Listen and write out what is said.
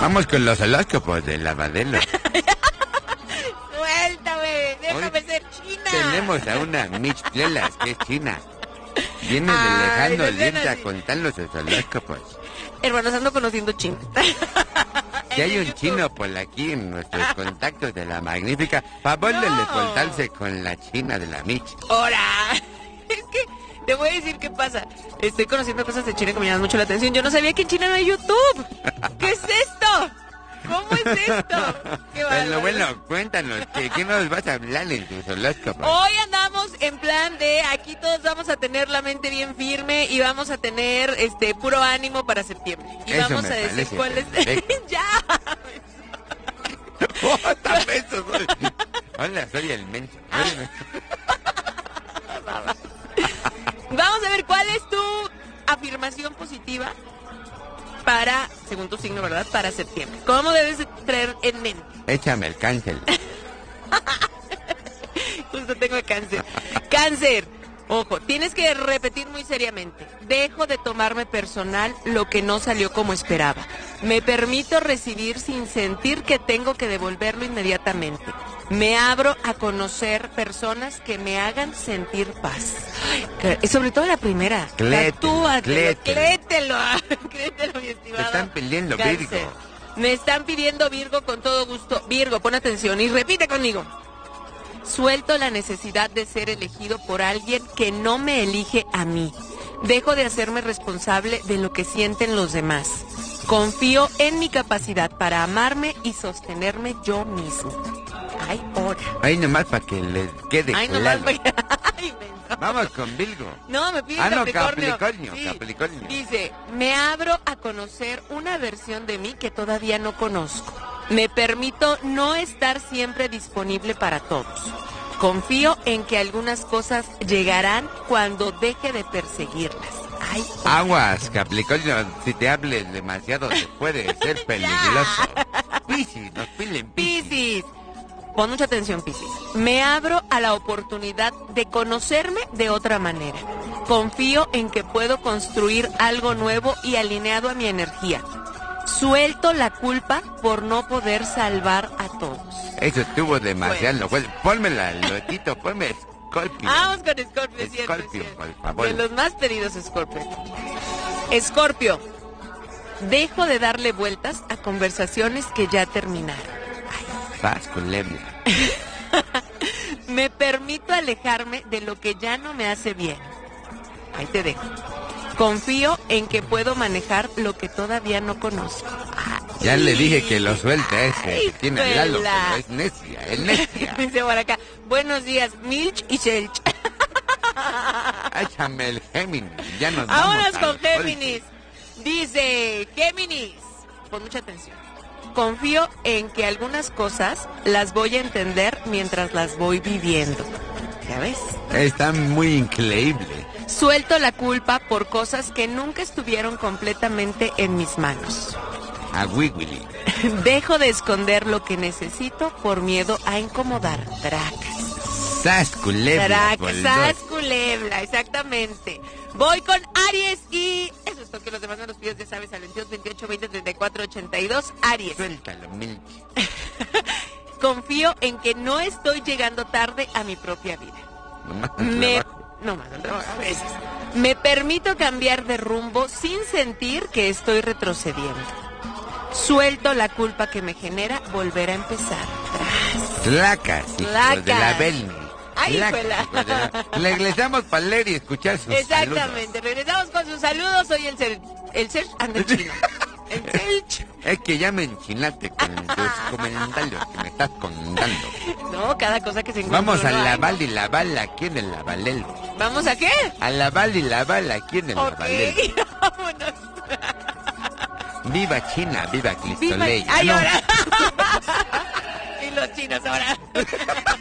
Vamos con los horóscopos de Lavadelo. Suéltame, déjame Hoy ser china. Tenemos a una Mitch Plelas, que es china. Viene de lejano no sean oriente a así. contarnos sus horóscopos. Hermanos, ando conociendo chino. Si hay un YouTube. chino por aquí en nuestros contactos de la magnífica, favor de No. contarse con la china de la Mitch. ¡Hora! Es que te voy a decir qué pasa. Estoy conociendo cosas de China que me llaman mucho la atención. Yo no sabía que en China no hay YouTube. ¿Qué es esto? ¿Cómo es esto? Qué bárbaro. Bueno, cuéntanos, ¿qué nos vas a hablar en tus horóscopos? Hoy andamos en plan de aquí todos vamos a tener la mente bien firme y vamos a tener puro ánimo para septiembre. Y Eso vamos me a decir parece cuál es. perfecto. ¡Ya! ¡Bota besos! Hola, soy el menso. Vamos a ver cuál es tu afirmación positiva para, según tu signo, ¿verdad? Para septiembre. ¿Cómo debes de traer en mente? Échame el cángel. Justo tengo cáncer. Cáncer. Ojo, tienes que repetir muy seriamente. Dejo de tomarme personal lo que no salió como esperaba. Me permito recibir sin sentir que tengo que devolverlo inmediatamente. Me abro a conocer personas que me hagan sentir paz. Ay, sobre todo la primera. Clételo. Créetelo, mi estimado. Te están pidiendo Cáncer. Virgo. Me están pidiendo Virgo con todo gusto. Virgo, pon atención y repite conmigo. Suelto la necesidad de ser elegido por alguien que no me elige a mí. Dejo de hacerme responsable de lo que sienten los demás. Confío en mi capacidad para amarme y sostenerme yo mismo. Ay, ahora. Ahí nomás para que les quede Ay, no claro. más. Ay, menso. Vamos con Virgo. No, me pide No, Capricornio. Capricornio. Dice, me abro a conocer una versión de mí que todavía no conozco. Me permito no estar siempre disponible para todos. Confío en que algunas cosas llegarán cuando deje de perseguirlas. Ay, Aguas, Capricornio, si te hables demasiado te puede ser peligroso. Piscis, nos piden Piscis. Piscis. Pon mucha atención, Piscis. Me abro a la oportunidad de conocerme de otra manera. Confío en que puedo construir algo nuevo y alineado a mi energía. Suelto la culpa por no poder salvar a todos. Eso estuvo demasiado. Bueno, pónmela, Lotito, ponme Scorpio. Vamos con Scorpio, es cierto, Scorpio, es cierto. por favor. De los más pedidos, Scorpio. Scorpio, dejo de darle vueltas a conversaciones que ya terminaron. Paz con Lebia. Me permito alejarme de lo que ya no me hace bien. Ahí te dejo. Confío en que puedo manejar lo que todavía no conozco. Ya le dije que lo suelte ese, Ay, que tiene al lado, Pela. pero es necia. Dice por acá, buenos días, Milch y Shelch. Échame el Géminis, ya nos vamos. Vámonos al con golpe. Géminis. Dice, Géminis, pon mucha atención. Confío en que algunas cosas las voy a entender mientras las voy viviendo. ¿Ya ves? Está muy increíble. Suelto la culpa por cosas que nunca estuvieron completamente en mis manos. A Wiggly. Dejo de esconder lo que necesito por miedo a incomodar. Tracas. Sas culebra. Tracas, culebra, exactamente. Voy con Aries y eso es todo, que los demás me los pides, ya sabes, al 22, 28, 20, 34, 82. Aries. Suéltalo, Milch. Confío en que no estoy llegando tarde a mi propia vida. Nomás el trabajo. No más, a veces. Me permito cambiar de rumbo sin sentir que estoy retrocediendo. Suelto la culpa que me genera volver a empezar. Tlacas, hijo Tlacas. de la Belni. Ay, Tlacas, hijuela. hijo de la- Regresamos para leer y escuchar sus Exactamente, regresamos con sus saludos. Soy el Serge anda en chino. El Serge. saludos. Es que ya me enchilaste con tus comentarios que me estás contando. No, cada cosa que se encuentra. Vamos a uno, ay, lavar y lavar aquí en el Lavalelo. ¿Vamos a qué? A lavar y lavar aquí en el Lavalelo. Ok, vámonos. Viva China, viva Cristo Ley. Ay, No. ahora. Y los chinos ahora.